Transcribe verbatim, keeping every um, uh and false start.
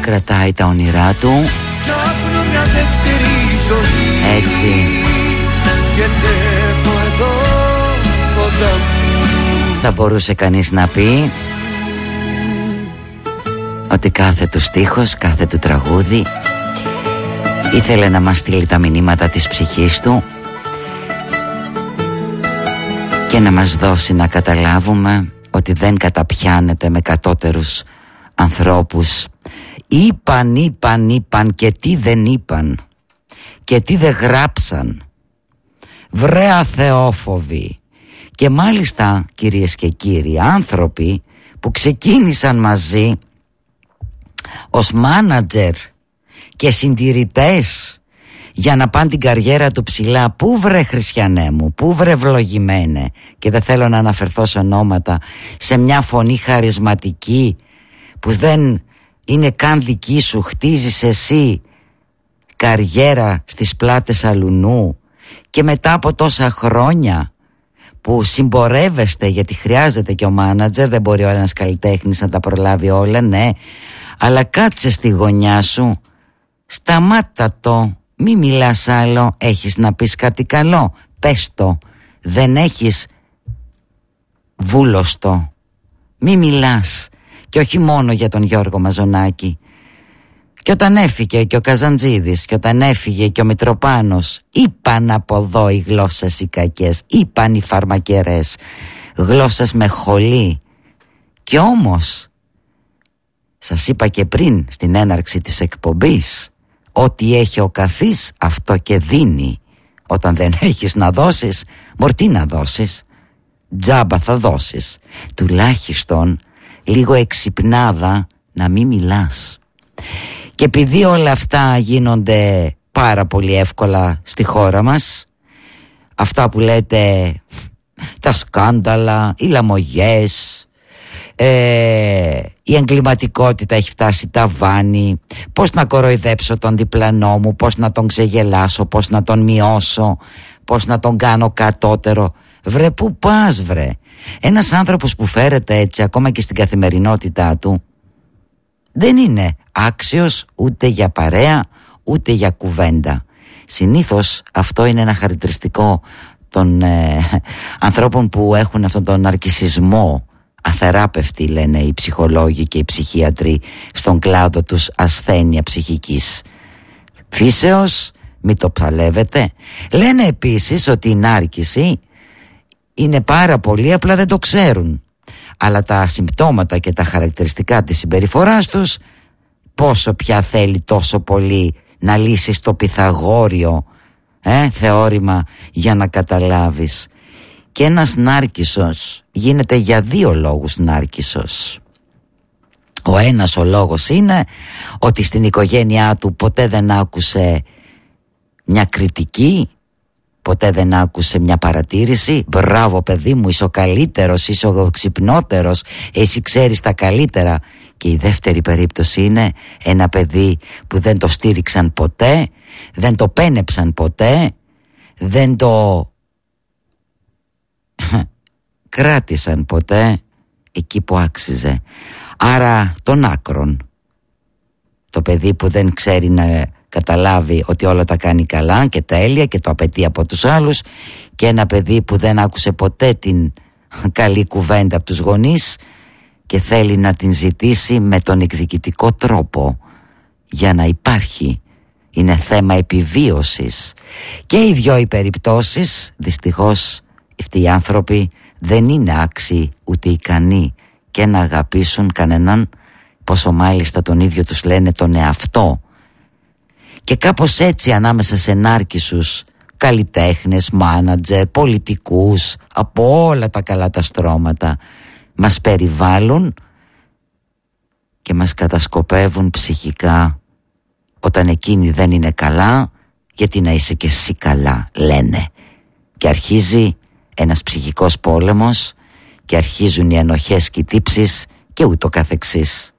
κρατάει τα όνειρά του. Έτσι. Θα μπορούσε κανείς να πει ότι κάθε του στίχος, κάθε του τραγούδι ήθελε να μας στείλει τα μηνύματα της ψυχής του και να μας δώσει να καταλάβουμε ότι δεν καταπιάνεται με κατώτερους ανθρώπους. Είπαν, είπαν, είπαν και τι δεν είπαν και τι δεν γράψαν. Βρε αθεόφοβοι. Και μάλιστα, κυρίες και κύριοι, άνθρωποι που ξεκίνησαν μαζί ως μάνατζερ και συντηρητές για να πάνε την καριέρα του ψηλά. Πού βρε Χριστιανέ μου, πού βρε ευλογημένε, και δεν θέλω να αναφερθώ σε ονόματα, σε μια φωνή χαρισματική που δεν είναι καν δική σου, χτίζεις εσύ καριέρα στις πλάτες αλουνού και μετά από τόσα χρόνια που συμπορεύεστε, γιατί χρειάζεται και ο μάνατζερ, δεν μπορεί ο ένας καλλιτέχνης να τα προλάβει όλα, ναι, αλλά κάτσε στη γωνιά σου, σταμάτα το, μη μιλάς άλλο, έχεις να πεις κάτι καλό, πες το, δεν έχεις βούλωστο, μη μιλάς. Και όχι μόνο για τον Γιώργο Μαζονάκη. Και όταν έφυγε και ο Καζαντζίδης και όταν έφυγε και ο Μητροπάνος, είπαν από εδώ οι γλώσσες οι κακές, είπαν οι φαρμακερές, γλώσσες με χολή. Και όμως, σας είπα και πριν στην έναρξη της εκπομπής, ό,τι έχει ο καθής αυτό και δίνει. Όταν δεν έχεις να δώσεις, μορτί να δώσεις, τζάμπα θα δώσεις. Τουλάχιστον λίγο εξυπνάδα να μην μιλάς. Και επειδή όλα αυτά γίνονται πάρα πολύ εύκολα στη χώρα μας, αυτά που λέτε τα σκάνδαλα, οι λαμογές, ε, η εγκληματικότητα έχει φτάσει ταβάνι, πώς να κοροϊδέψω τον διπλανό μου, πώς να τον ξεγελάσω, πώς να τον μειώσω, πώς να τον κάνω κατώτερο. Βρε, πού πας βρε? Ένας άνθρωπος που φέρεται έτσι ακόμα και στην καθημερινότητά του δεν είναι άξιος ούτε για παρέα ούτε για κουβέντα. Συνήθως αυτό είναι ένα χαρακτηριστικό των ε, ανθρώπων που έχουν αυτόν τον ναρκισσισμό αθεράπευτοι, λένε οι ψυχολόγοι και οι ψυχίατροι στον κλάδο τους, ασθένεια ψυχικής φύσεως, μην το παλεύετε. Λένε επίσης ότι η νάρκηση είναι πάρα πολλοί, απλά δεν το ξέρουν. Αλλά τα συμπτώματα και τα χαρακτηριστικά της συμπεριφοράς τους, πόσο πια θέλει τόσο πολύ να λύσεις το Πυθαγόριο ε, θεώρημα για να καταλάβεις. Και ένας νάρκισσος γίνεται για δύο λόγους νάρκισσος. Ο ένας ο λόγος είναι ότι στην οικογένειά του ποτέ δεν άκουσε μια κριτική, ποτέ δεν άκουσε μια παρατήρηση. Μπράβο παιδί μου, είσαι ο καλύτερος, είσαι ο ξυπνότερος, εσύ ξέρεις τα καλύτερα. Και η δεύτερη περίπτωση είναι ένα παιδί που δεν το στήριξαν ποτέ, δεν το πένεψαν ποτέ, δεν το κράτησαν ποτέ εκεί που άξιζε. Άρα των άκρων. Το παιδί που δεν ξέρει να καταλάβει ότι όλα τα κάνει καλά και τέλεια και το απαιτεί από τους άλλους, και ένα παιδί που δεν άκουσε ποτέ την καλή κουβέντα από τους γονείς και θέλει να την ζητήσει με τον εκδικητικό τρόπο για να υπάρχει. Είναι θέμα επιβίωσης. Και οι δυο οι περιπτώσεις, δυστυχώς, αυτοί οι άνθρωποι δεν είναι άξιοι ούτε ικανοί και να αγαπήσουν κανέναν, πόσο μάλιστα τον ίδιο τους λένε τον εαυτό. Και κάπως έτσι ανάμεσα σε νάρκισσους καλλιτέχνες, μάνατζερ, πολιτικούς, από όλα τα καλά τα στρώματα, μας περιβάλλουν και μας κατασκοπεύουν ψυχικά. Όταν εκείνοι δεν είναι καλά, γιατί να είσαι και εσύ καλά, λένε. Και αρχίζει ένας ψυχικός πόλεμος και αρχίζουν οι ενοχές και οι τύψεις και ούτω καθεξής.